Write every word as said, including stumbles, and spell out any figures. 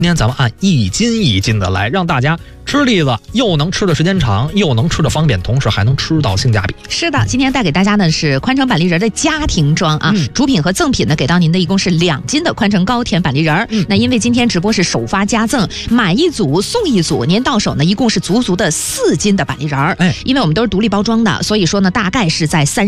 今天咱们按一斤一斤的来，让大家吃栗子又能吃的时间长，又能吃的方便，同时还能吃到性价比。 是的，今天带给大家的是宽城板栗仁的家庭装啊，嗯、主品和赠品呢给到您的一共是两斤的宽城高甜板栗仁。嗯、那因为今天直播是首发加赠，买一组送一组，您到手呢一共是足足的四斤的板栗仁。哎，因为我们都是独立包装的，所以说呢大概是在三。